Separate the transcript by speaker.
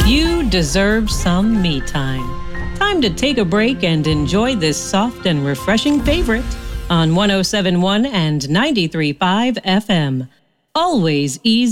Speaker 1: You deserve some me time. Time to take a break and enjoy this soft and refreshing favorite on 107.1 and 93.5 FM. Always easy.